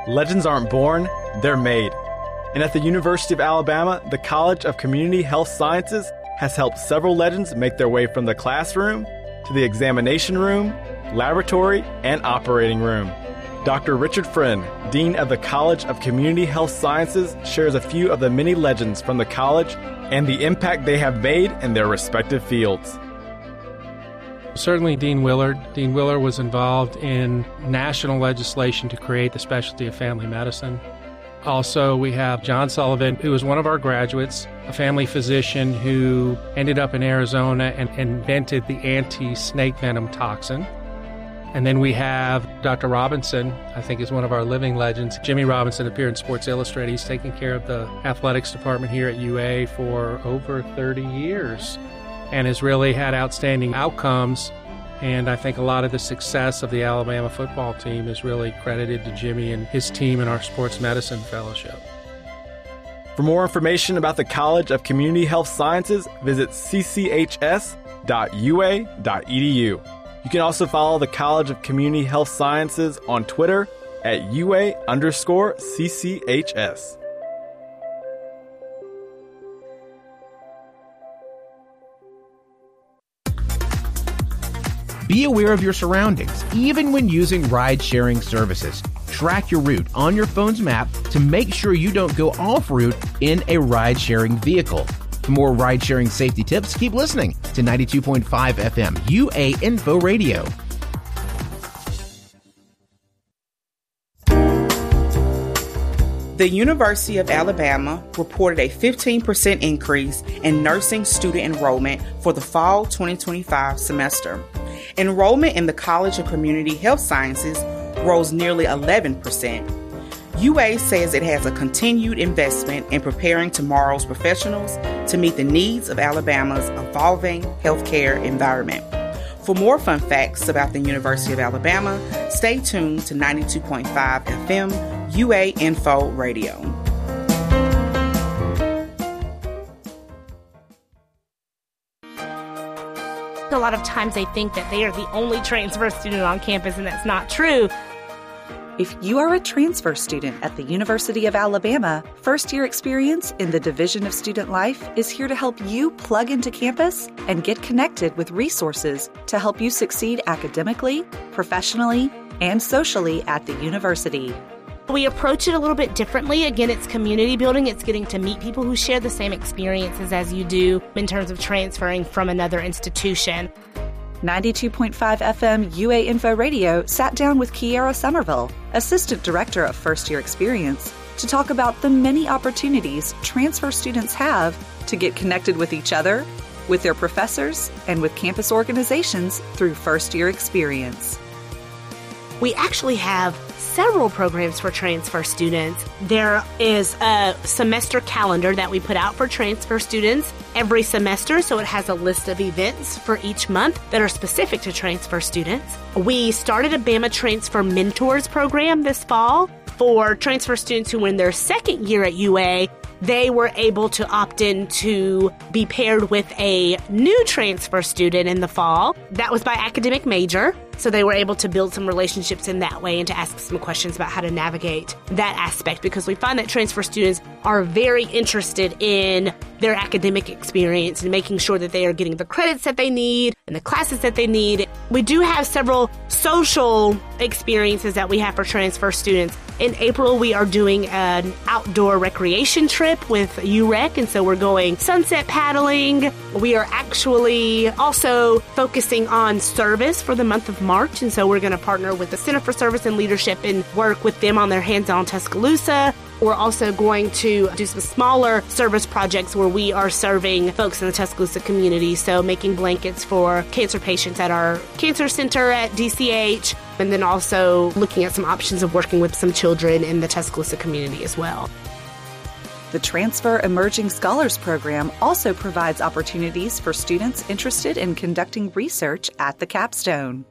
Legends aren't born, they're made. And at the University of Alabama, the College of Community Health Sciences has helped several legends make their way from the classroom to the examination room, laboratory, and operating room. Dr. Richard Friend, Dean of the College of Community Health Sciences, shares a few of the many legends from the college and the impact they have made in their respective fields. Certainly Dean Willard. Dean Willard was involved in national legislation to create the specialty of family medicine. Also, we have John Sullivan, who was one of our graduates, a family physician who ended up in Arizona and invented the anti-snake venom toxin. And then we have Dr. Robinson, I think is one of our living legends. Jimmy Robinson appeared in Sports Illustrated. He's taken care of the athletics department here at UA for over 30 years and has really had outstanding outcomes. And I think a lot of the success of the Alabama football team is really credited to Jimmy and his team in our sports medicine fellowship. For more information about the College of Community Health Sciences, visit cchs.ua.edu. You can also follow the College of Community Health Sciences on Twitter at UA_CCHS. Be aware of your surroundings, even when using ride-sharing services. Track your route on your phone's map to make sure you don't go off-route in a ride-sharing vehicle. For more ride-sharing safety tips, keep listening to 92.5 FM UA Info Radio. The University of Alabama reported a 15% increase in nursing student enrollment for the fall 2025 semester. Enrollment in the College of Community Health Sciences rose nearly 11%. UA says it has a continued investment in preparing tomorrow's professionals to meet the needs of Alabama's evolving healthcare environment. For more fun facts about the University of Alabama, stay tuned to 92.5 FM UA Info Radio. A lot of times they think that they are the only transfer student on campus, and that's not true. If you are a transfer student at the University of Alabama, first-year experience in the Division of Student Life is here to help you plug into campus and get connected with resources to help you succeed academically, professionally, and socially at the university. We approach it a little bit differently. Again, it's community building. It's getting to meet people who share the same experiences as you do in terms of transferring from another institution. 92.5 FM UA Info Radio sat down with Kiara Somerville, Assistant Director of First Year Experience, to talk about the many opportunities transfer students have to get connected with each other, with their professors, and with campus organizations through First Year Experience. We actually have several programs for transfer students. There is a semester calendar that we put out for transfer students every semester, so it has a list of events for each month that are specific to transfer students. We started a Bama Transfer Mentors program this fall for transfer students who were in their second year at UA. They were able to opt in to be paired with a new transfer student in the fall. That was by academic major. So they were able to build some relationships in that way and to ask some questions about how to navigate that aspect, because we find that transfer students are very interested in their academic experience and making sure that they are getting the credits that they need and the classes that they need. We do have several social experiences that we have for transfer students. In April, we are doing an outdoor recreation trip with UREC, and so we're going sunset paddling. We are actually also focusing on service for the month of March, and so we're going to partner with the Center for Service and Leadership and work with them on their Hands-On Tuscaloosa. We're also going to do some smaller service projects where we are serving folks in the Tuscaloosa community, so making blankets for cancer patients at our cancer center at DCH, and then also looking at some options of working with some children in the Tuscaloosa community as well. The Transfer Emerging Scholars Program also provides opportunities for students interested in conducting research at the capstone.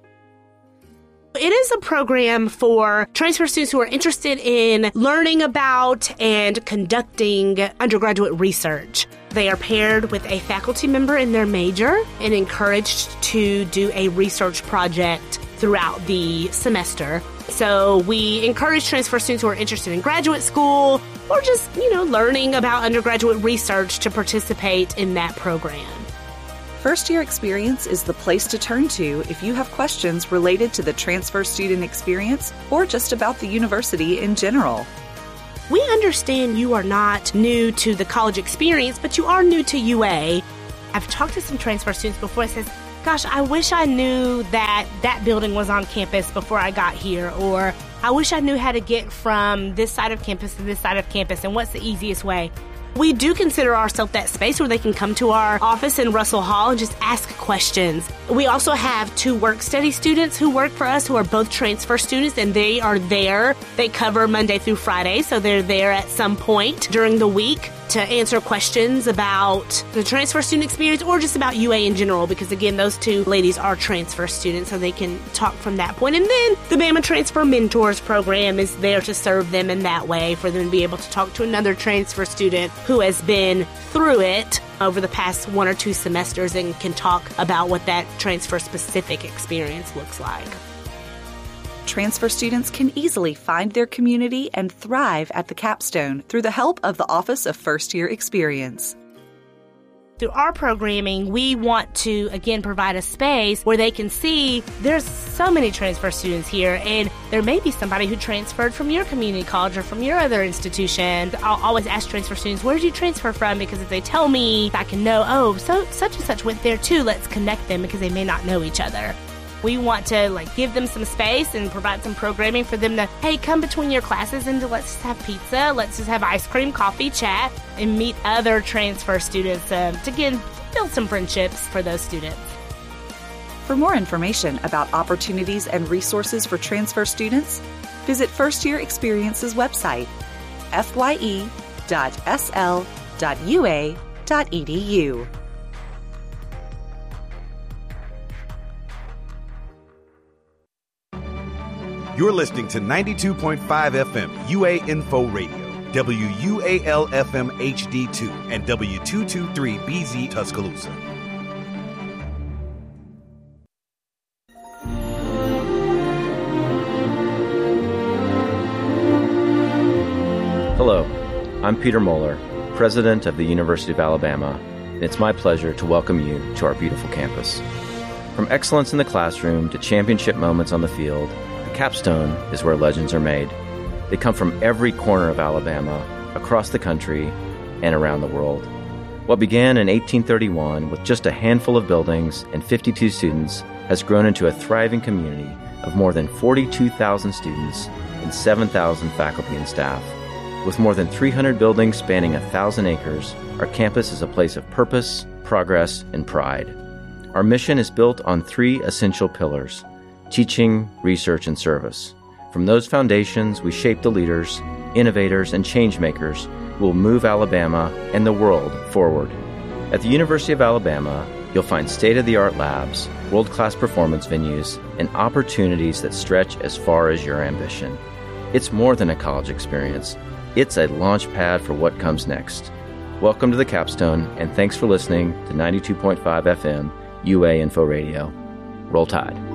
It is a program for transfer students who are interested in learning about and conducting undergraduate research. They are paired with a faculty member in their major and encouraged to do a research project throughout the semester. So we encourage transfer students who are interested in graduate school or just, learning about undergraduate research to participate in that program. First Year Experience is the place to turn to if you have questions related to the transfer student experience or just about the university in general. We understand you are not new to the college experience, but you are new to UA. I've talked to some transfer students before that says, gosh, I wish I knew that building was on campus before I got here, or I wish I knew how to get from this side of campus to this side of campus, and what's the easiest way. We do consider ourselves that space where they can come to our office in Russell Hall and just ask questions. We also have 2 work-study students who work for us who are both transfer students, and they are there. They cover Monday through Friday, so they're there at some point during the week to answer questions about the transfer student experience or just about UA in general, because again, those 2 ladies are transfer students, so they can talk from that point. And then the Bama Transfer Mentors program is there to serve them in that way, for them to be able to talk to another transfer student who has been through it over the past 1 or 2 semesters and can talk about what that transfer-specific experience looks like. Transfer students can easily find their community and thrive at the Capstone through the help of the Office of First Year Experience. Through our programming, we want to, again, provide a space where they can see there's so many transfer students here, and there may be somebody who transferred from your community college or from your other institution. I'll always ask transfer students, where did you transfer from? Because if they tell me, I can know, so such and such went there too. Let's connect them, because they may not know each other. We want to give them some space and provide some programming for them to, hey, come between your classes and let's just have pizza, let's just have ice cream, coffee, chat, and meet other transfer students to, again, build some friendships for those students. For more information about opportunities and resources for transfer students, visit First Year Experience's website, fye.sl.ua.edu. You're listening to 92.5 FM UA Info Radio, WUAL FM HD2, and W223BZ Tuscaloosa. Hello, I'm Peter Moeller, President of the University of Alabama, and it's my pleasure to welcome you to our beautiful campus. From excellence in the classroom to championship moments on the field, Capstone is where legends are made. They come from every corner of Alabama, across the country, and around the world. What began in 1831 with just a handful of buildings and 52 students has grown into a thriving community of more than 42,000 students and 7,000 faculty and staff. With more than 300 buildings spanning 1,000 acres, our campus is a place of purpose, progress, and pride. Our mission is built on 3 essential pillars: teaching, research, and service. From those foundations, we shape the leaders, innovators, and change-makers who will move Alabama and the world forward. At the University of Alabama, you'll find state-of-the-art labs, world-class performance venues, and opportunities that stretch as far as your ambition. It's more than a college experience. It's a launch pad for what comes next. Welcome to the Capstone, and thanks for listening to 92.5 FM UA Info Radio. Roll Tide.